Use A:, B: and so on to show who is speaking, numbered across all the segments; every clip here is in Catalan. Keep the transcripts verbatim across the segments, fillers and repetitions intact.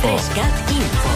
A: Info. Trescat Info.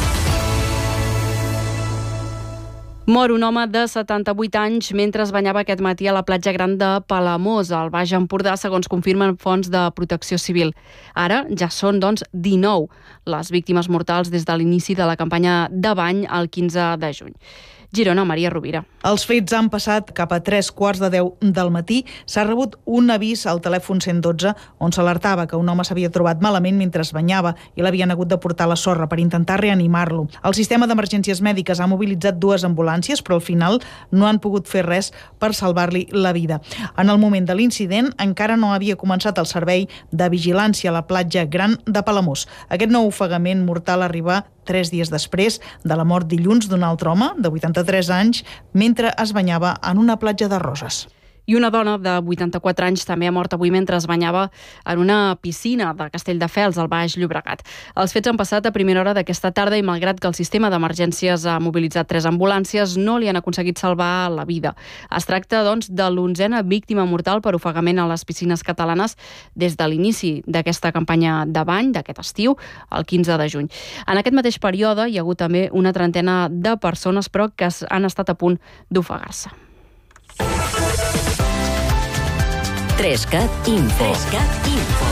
B: Mor un home de setanta-vuit anys mentre es banyava aquest matí a la platja gran de Palamós, al Baix Empordà, segons confirmen fonts de Protecció Civil. Ara ja són, doncs, dinou les víctimes mortals des de l'inici de la campanya de bany el quinze de juny. Girona, Maria Rovira.
C: Els fets han passat cap a tres quarts de deu del matí. S'ha rebut un avís al telèfon cent dotze on s'alertava que un home s'havia trobat malament mentre es banyava i l'havien hagut de portar a la sorra per intentar reanimar-lo. El sistema d'emergències mèdiques ha mobilitzat dues ambulàncies, però al final no han pogut fer res per salvar-li la vida. En el moment de l'incident encara no havia començat el servei de vigilància a la platja gran de Palamós. Aquest nou ofegament mortal arriba tres dies després de la mort dilluns d'un altre home de vuitanta-tres anys mentre es banyava en una platja de Roses.
B: I una dona de vuitanta-quatre anys també ha mort avui mentre es banyava en una piscina de Castelldefels, al Baix Llobregat. Els fets han passat a primera hora d'aquesta tarda i malgrat que el sistema d'emergències ha mobilitzat tres ambulàncies, no li han aconseguit salvar la vida. Es tracta, doncs, de l'onzena víctima mortal per ofegament a les piscines catalanes des de l'inici d'aquesta campanya de bany d'aquest estiu, el quinze de juny. En aquest mateix període hi ha hagut també una trentena de persones, però que han estat a punt d'ofegar-se.
A: Trescat Info. Trescat Info.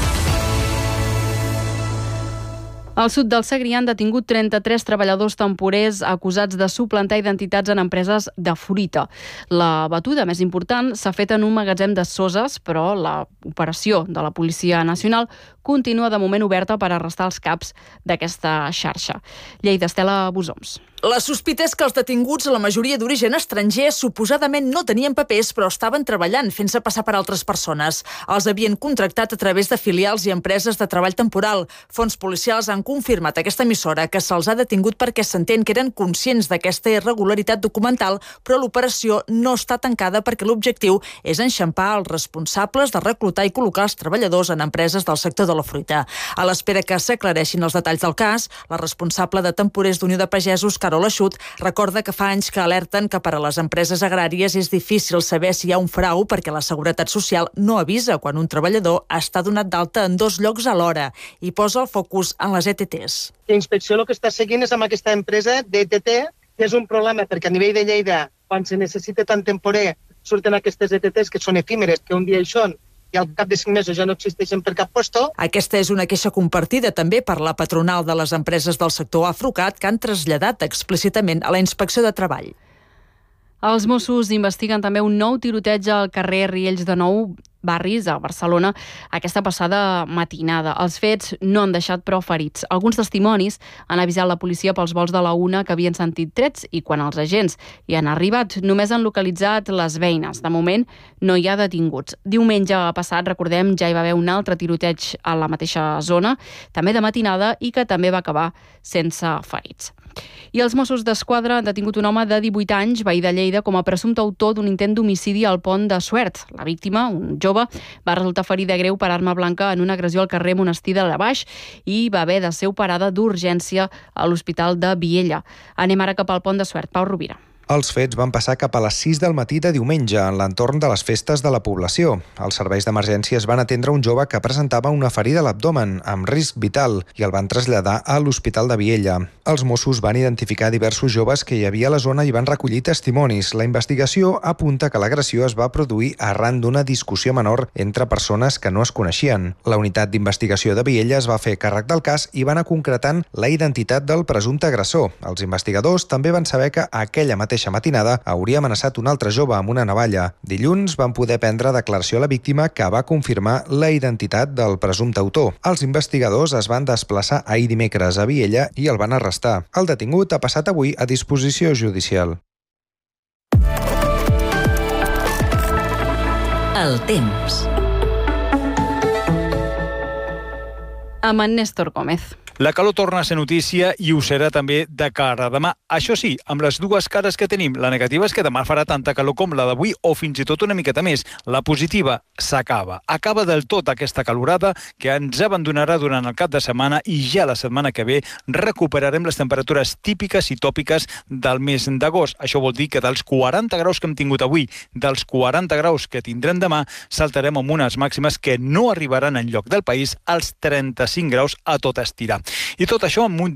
B: Al sud del Segrià han detingut trenta-tres treballadors temporers acusats de suplantar identitats en empreses de fruita. La batuda més important s'ha fet en un magatzem de Soses, però l'operació de la Policia Nacional continua de moment oberta per arrestar els caps d'aquesta xarxa. Lleida, Estela Busoms.
D: La sospita és que els detinguts, la majoria d'origen estranger, suposadament no tenien papers, però estaven treballant, fent-se passar per altres persones. Els havien contractat a través de filials i empreses de treball temporal. Fonts policials han confirmat a aquesta emissora que se'ls ha detingut perquè s'entén que eren conscients d'aquesta irregularitat documental, però l'operació no està tancada perquè l'objectiu és enxampar els responsables de reclutar i col·locar els treballadors en empreses del sector de la fruita. A l'espera que s'aclareixin els detalls del cas, la responsable de temporers d'Unió de Pagesos, Carol Eixut, recorda que fa anys que alerten que per a les empreses agràries és difícil saber si hi ha un frau perquè la Seguretat Social no avisa quan un treballador està donat d'alta en dos llocs alhora i posa el focus en les E T Ts.
E: La inspecció el que està seguint és amb aquesta empresa d'E T T, que és un problema perquè a nivell de Lleida, quan se necessita tant temporer, surten aquestes E T Ts que són efímeres, que un dia hi són, i al cap de cinc mesos ja no existeixen per cap puesto.
D: Aquesta és una queixa compartida també per la patronal de les empreses del sector Afrucat, que han traslladat explícitament a la Inspecció de Treball.
B: Els Mossos investiguen també un nou tiroteig al carrer Riells de Nou, Barris, a Barcelona, aquesta passada matinada. Els fets no han deixat prou ferits. Alguns testimonis han avisat la policia pels vols de la una que havien sentit trets i quan els agents hi han arribat només han localitzat les veïnes. De moment no hi ha detinguts. Diumenge passat, recordem, ja hi va haver un altre tiroteig a la mateixa zona, també de matinada, i que també va acabar sense ferits. I els Mossos d'Esquadra han detingut un home de divuit anys, veí de Lleida, com a presumpte autor d'un intent d'homicidi al Pont de Suert. La víctima, un jove, va resultar ferida greu per arma blanca en una agressió al carrer Monestir de la Baix i va haver de ser operada d'urgència a l'Hospital de Viella. Anem ara cap al Pont de Suert. Pau Rovira.
F: Els fets van passar cap a les sis del matí de diumenge, en l'entorn de les festes de la població. Els serveis d'emergències van atendre un jove que presentava una ferida a l'abdomen, amb risc vital, i el van traslladar a l'Hospital de Viella. Els Mossos van identificar diversos joves que hi havia a la zona i van recollir testimonis. La investigació apunta que l'agressió es va produir arran d'una discussió menor entre persones que no es coneixien. La unitat d'investigació de Viella es va fer càrrec del cas i va anar concretant la identitat del presumpte agressor. Els investigadors també van saber que aquella mateixa matinada hauria amenaçat un altre jove amb una navalla. Dilluns van poder prendre declaració a la víctima, que va confirmar la identitat del presumpte autor. Els investigadors es van desplaçar ahir dimecres a Viella i el van arrestar. El detingut ha passat avui a disposició judicial.
A: El temps.
B: Amb en Néstor Gómez.
G: La calor torna a ser notícia i ho serà també de cara a demà. Això sí, amb les dues cares que tenim. La negativa és que demà farà tanta calor com la d'avui o fins i tot una miqueta més. La positiva s'acaba. Acaba del tot aquesta calorada que ens abandonarà durant el cap de setmana i ja la setmana que ve recuperarem les temperatures típiques i tòpiques del mes d'agost. Això vol dir que dels quaranta graus que hem tingut avui, dels quaranta graus que tindrem demà, saltarem amb unes màximes que no arribaran enlloc del país als trenta-cinc graus a tot estirar. I tot això amb un